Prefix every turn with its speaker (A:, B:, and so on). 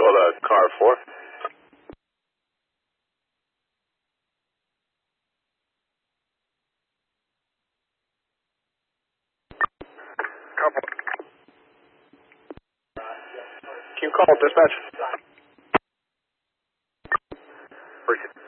A: call car 4.
B: Couple.
A: Can you call dispatch?
B: First.